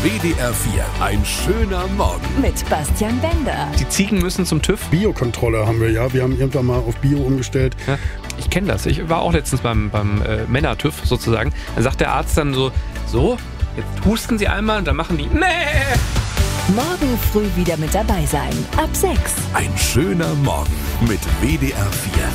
WDR 4, ein schöner Morgen. Mit Bastian Bender. Die Ziegen müssen zum TÜV. Biokontrolle haben wir ja. Wir haben irgendwann mal auf Bio umgestellt. Ja, ich kenne das. Ich war auch letztens beim Männer-TÜV sozusagen. Dann sagt der Arzt dann so, jetzt husten Sie einmal und dann machen die Morgen früh wieder mit dabei sein. Ab 6. Ein schöner Morgen mit WDR 4.